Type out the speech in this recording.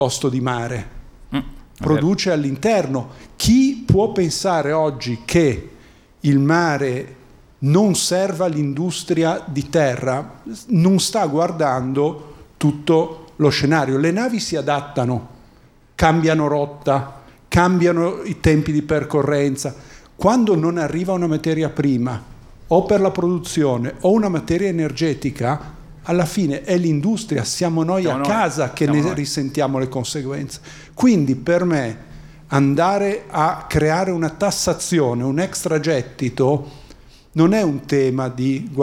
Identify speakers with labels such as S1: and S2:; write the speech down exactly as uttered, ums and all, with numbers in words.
S1: costo di mare,
S2: Mm,
S1: produce all'interno. Chi può pensare oggi che il mare non serva l'industria di terra non sta guardando tutto lo scenario. Le navi si adattano, cambiano rotta, cambiano i tempi di percorrenza. Quando non arriva una materia prima o per la produzione o una materia energetica, alla fine è l'industria, siamo noi
S2: Siamo
S1: a
S2: noi,
S1: casa che
S2: siamo
S1: ne
S2: noi.
S1: risentiamo le conseguenze. Quindi per me andare a creare una tassazione, un extragettito, non è un tema di